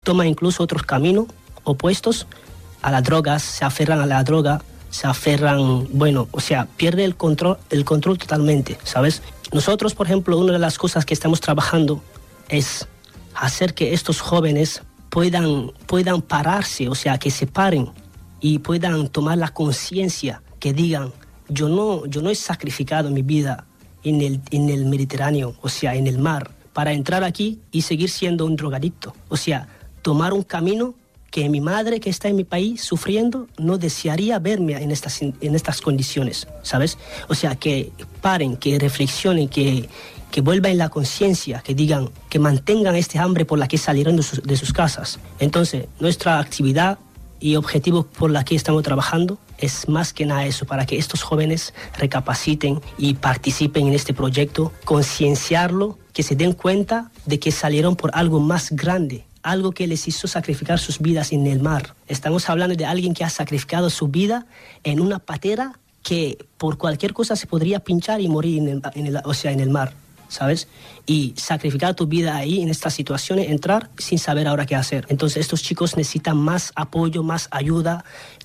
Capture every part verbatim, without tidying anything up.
toman incluso otros caminos opuestos a las drogas, se aferran a la droga, se aferran, bueno, o sea, pierde el control, el control totalmente, ¿sabes? Nosotros, por ejemplo, una de las cosas que estamos trabajando es hacer que estos jóvenes puedan, puedan pararse, o sea, que se paren y puedan tomar la conciencia, que digan, yo no, yo no he sacrificado mi vida en el, en el Mediterráneo, o sea, en el mar, para entrar aquí y seguir siendo un drogadicto. O sea, tomar un camino que mi madre, que está en mi país sufriendo, no desearía verme en estas, en estas condiciones, ¿sabes? O sea, que paren, que reflexionen, que, que vuelvan la conciencia, que digan, que mantengan este hambre por la que salieron de sus, de sus casas. Entonces, nuestra actividad y objetivo por la que estamos trabajando es más que nada eso, para que estos jóvenes recapaciten y participen en este proyecto, concienciarlo, que se den cuenta de que salieron por algo más grande, algo que les hizo sacrificar sus vidas en el mar. Estamos hablando de alguien que ha sacrificado su vida en una patera que por cualquier cosa se podría pinchar y morir en el, en el, o sea, en el mar, ¿sabes? Y sacrificar tu vida ahí, en estas situaciones, entrar sin saber ahora qué hacer. Entonces estos chicos necesitan más apoyo, más ayuda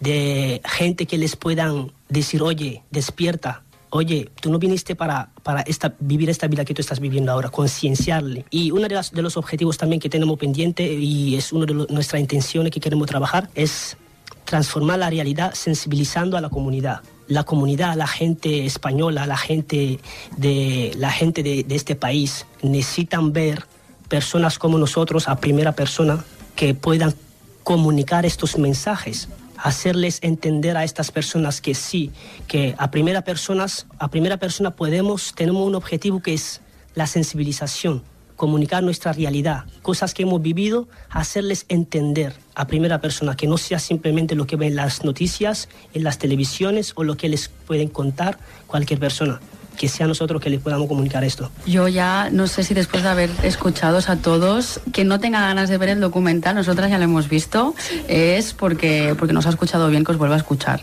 de gente que les puedan decir, oye, despierta. Oye, tú no viniste para, para esta, vivir esta vida que tú estás viviendo ahora, concienciarle. Y uno de, las, de los objetivos también que tenemos pendiente, y es una de lo, nuestras intenciones que queremos trabajar, es transformar la realidad sensibilizando a la comunidad. La comunidad, la gente española, la gente de, la gente de, de este país necesitan ver personas como nosotros a primera persona que puedan comunicar estos mensajes, hacerles entender a estas personas que sí, que a primera persona, a primera persona podemos, tenemos un objetivo que es la sensibilización, comunicar nuestra realidad, cosas que hemos vivido, hacerles entender a primera persona, que no sea simplemente lo que ven en las noticias, en las televisiones o lo que les pueden contar cualquier persona. Que sea nosotros que les podamos comunicar esto. Yo ya no sé si después de haber escuchado a todos, que no tenga ganas de ver el documental, nosotras ya lo hemos visto, es porque, porque nos ha escuchado bien, que os vuelva a escuchar.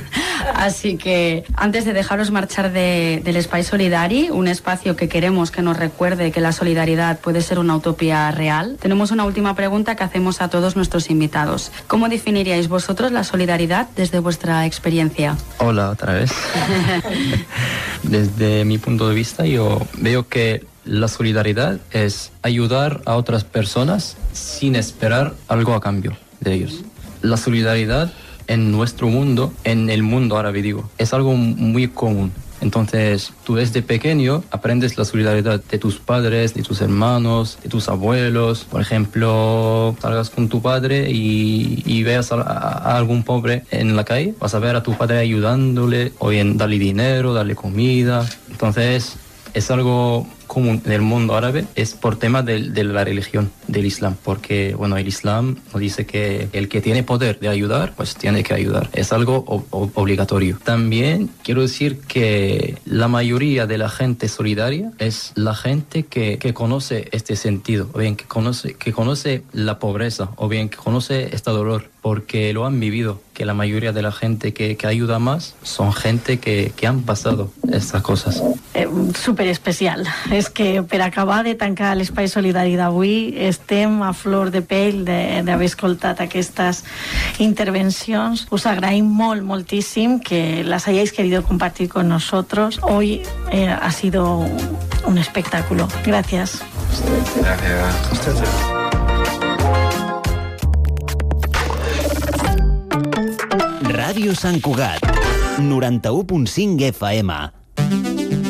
Así que antes de dejaros marchar de, del Espai Solidari, un espacio que queremos que nos recuerde que la solidaridad puede ser una utopía real, tenemos una última pregunta que hacemos a todos nuestros invitados. ¿Cómo definiríais vosotros la solidaridad desde vuestra experiencia? Hola, otra vez. Desde Desde mi punto de vista, yo veo que la solidaridad es ayudar a otras personas sin esperar algo a cambio de ellos. La solidaridad en nuestro mundo, en el mundo árabe digo, es algo muy común. Entonces, tú desde pequeño aprendes la solidaridad de tus padres, de tus hermanos, de tus abuelos. Por ejemplo, salgas con tu padre y, y veas a, a algún pobre en la calle, vas a ver a tu padre ayudándole, o bien darle dinero, darle comida. Entonces, es algo común en el mundo árabe, es por tema de, de la religión, del Islam, porque bueno, el Islam nos dice que el que tiene poder de ayudar, pues tiene que ayudar, es algo o, o, obligatorio. También quiero decir que la mayoría de la gente solidaria es la gente que, que conoce este sentido, o bien que conoce, que conoce la pobreza, o bien que conoce este dolor, porque lo han vivido, que la mayoría de la gente que, que ayuda más son gente que, que han pasado estas cosas. Eh, Súper especial. És que per acabar de tancar l'Espai Solidari d'avui estem a flor de pell d'haver escoltat aquestes intervencions. Us agraïm molt, moltíssim que las hayáis querido compartir con nosotros. Hoy eh, ha sido un espectáculo. Gracias. Gracias. Ràdio Sant Cugat, noranta-u punt cinc F M.